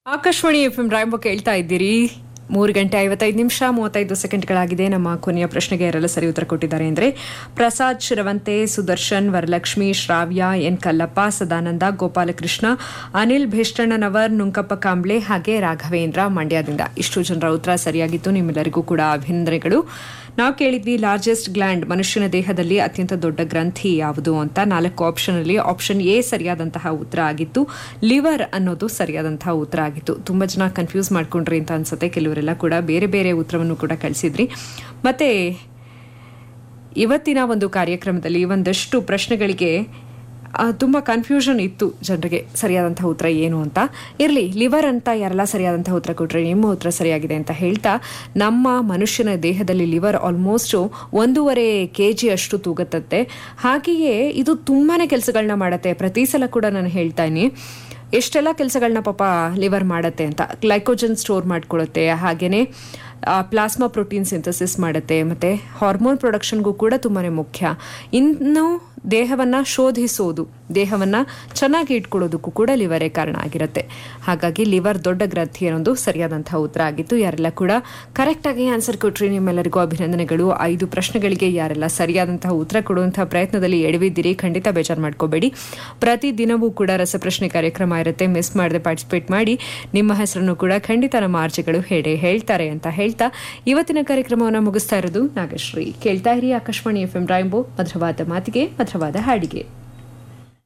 Akashvani FM ರಾಯಂಬ ಕೇಳ್ತಾ ಇದ್ದೀರಿ. 3:55 ನಮ್ಮ ಕೊನೆಯ ಪ್ರಶ್ನೆಗೆ ಯಾರೆಲ್ಲ ಸರಿ ಉತ್ತರ ಕೊಟ್ಟಿದ್ದಾರೆ ಅಂದರೆ ಪ್ರಸಾದ್ ಶಿರವಂತೆ, ಸುದರ್ಶನ್, ವರಲಕ್ಷ್ಮಿ, ಶ್ರಾವ್ಯ, ಎನ್ ಕಲ್ಲಪ್ಪ, ಸದಾನಂದ, ಗೋಪಾಲಕೃಷ್ಣ, ಅನಿಲ್ ಭೇಷ್ಟಣ್ಣನವರ್, ನುಂಕಪ್ಪ ಕಾಂಬ್ಳೆ ಹಾಗೆ ರಾಘವೇಂದ್ರ ಮಂಡ್ಯದಿಂದ. ಇಷ್ಟು ಜನರ ಉತ್ತರ ಸರಿಯಾಗಿತ್ತು. ನಿಮ್ಮೆಲ್ಲರಿಗೂ ಕೂಡ ಅಭಿನಂದನೆಗಳು. ನಾವು ಕೇಳಿದ್ವಿ ಲಾರ್ಜೆಸ್ಟ್ ಗ್ಲ್ಯಾಂಡ್, ಮನುಷ್ಯನ ದೇಹದಲ್ಲಿ ಅತ್ಯಂತ ದೊಡ್ಡ ಗ್ರಂಥಿ ಯಾವುದು ಅಂತ. 4 ಆಪ್ಷನ್ ಅಲ್ಲಿ ಆಪ್ಷನ್ ಎ ಸರಿಯಾದಂತಹ ಉತ್ತರ ಆಗಿತ್ತು. ಲಿವರ್ ಅನ್ನೋದು ಸರಿಯಾದಂತಹ ಉತ್ತರ ಆಗಿತ್ತು. ತುಂಬಾ ಜನ ಕನ್ಫ್ಯೂಸ್ ಮಾಡ್ಕೊಂಡ್ರಿ ಅಂತ ಅನ್ಸುತ್ತೆ. ಕೆಲವರೆಲ್ಲ ಕೂಡ ಬೇರೆ ಬೇರೆ ಉತ್ತರವನ್ನು ಕೂಡ ಕಳಿಸಿದ್ರಿ. ಮತ್ತೆ ಇವತ್ತಿನ ಒಂದು ಕಾರ್ಯಕ್ರಮದಲ್ಲಿ ಒಂದಷ್ಟು ಪ್ರಶ್ನೆಗಳಿಗೆ ತುಂಬ ಕನ್ಫ್ಯೂಷನ್ ಇತ್ತು ಜನರಿಗೆ, ಸರಿಯಾದಂತಹ ಉತ್ತರ ಏನು ಅಂತ. ಇರಲಿ, ಲಿವರ್ ಅಂತ ಯಾರೆಲ್ಲ ಸರಿಯಾದಂತಹ ಉತ್ತರ ಕೊಟ್ಟರೆ ನಿಮ್ಮ ಉತ್ತರ ಸರಿಯಾಗಿದೆ ಅಂತ ಹೇಳ್ತಾ, ನಮ್ಮ ಮನುಷ್ಯನ ದೇಹದಲ್ಲಿ ಲಿವರ್ ಆಲ್ಮೋಸ್ಟ್ 1.5 kg ಅಷ್ಟು ತೂಗುತ್ತದೆ. ಹಾಗೆಯೇ ಇದು ತುಂಬಾ ಕೆಲಸಗಳನ್ನ ಮಾಡುತ್ತೆ. ಪ್ರತಿ ಸಲ ಕೂಡ ನಾನು ಹೇಳ್ತಾ ಇದ್ದೀನಿ ಎಷ್ಟೆಲ್ಲ ಕೆಲಸಗಳನ್ನ ಪಾಪ ಲಿವರ್ ಮಾಡುತ್ತೆ ಅಂತ. ಗ್ಲೈಕೋಜನ್ ಸ್ಟೋರ್ ಮಾಡ್ಕೊಳ್ಳುತ್ತೆ, ಹಾಗೆಯೇ ಪ್ಲಾಸ್ಮಾ ಪ್ರೋಟೀನ್ ಸಿಂಥಸಿಸ್ ಮಾಡುತ್ತೆ, ಮತ್ತು ಹಾರ್ಮೋನ್ ಪ್ರೊಡಕ್ಷನ್ಗೂ ಕೂಡ ತುಂಬಾ ಮುಖ್ಯ. ಇನ್ನು ದೇಹವನ್ನು ಶೋಧಿಸೋದು, ದೇಹವನ್ನು ಚೆನ್ನಾಗಿ ಇಟ್ಕೊಳ್ಳೋದಕ್ಕೂ ಕೂಡ ಲಿವರೇ ಕಾರಣ ಆಗಿರುತ್ತೆ. ಹಾಗಾಗಿ ಲಿವರ್ ದೊಡ್ಡ ಗ್ರಂಥಿ ಅನ್ನೋದು ಸರಿಯಾದಂತಹ ಉತ್ತರ ಆಗಿತ್ತು. ಯಾರೆಲ್ಲ ಕೂಡ ಕರೆಕ್ಟಾಗಿ ಆನ್ಸರ್ ಕೊಟ್ರಿ ನಿಮ್ಮೆಲ್ಲರಿಗೂ ಅಭಿನಂದನೆಗಳು. 5 ಪ್ರಶ್ನೆಗಳಿಗೆ ಯಾರೆಲ್ಲ ಸರಿಯಾದಂತಹ ಉತ್ತರ ಕೊಡುವಂತಹ ಪ್ರಯತ್ನದಲ್ಲಿ ಎಡವಿದ್ದೀರಿ, ಖಂಡಿತ ಬೇಜಾರು ಮಾಡ್ಕೋಬೇಡಿ. ಪ್ರತಿದಿನವೂ ಕೂಡ ರಸಪ್ರಶ್ನೆ ಕಾರ್ಯಕ್ರಮ ಇರುತ್ತೆ, ಮಿಸ್ ಮಾಡದೆ ಪಾರ್ಟಿಸಿಪೇಟ್ ಮಾಡಿ. ನಿಮ್ಮ ಹೆಸರನ್ನು ಕೂಡ ಖಂಡಿತ ನಮ್ಮ ಆರ್ಜಿಗಳು ಹೇಳ್ತಾರೆ ಅಂತ ಹೇಳ್ತಾ ಇವತ್ತಿನ ಕಾರ್ಯಕ್ರಮವನ್ನು ಮುಗಿಸ್ತಾ ಇರೋದು ನಾಗಶ್ರೀ. ಕೇಳ್ತಾ ಇರಿ ಆಕಾಶವಾಣಿ ಎಫ್ಎಂ ರಾಯಂಬೋ. ಮಧುರವಾದ ಮಾತಿಗೆ ಮಧುರವಾದ ಹಾಡಿಗೆ.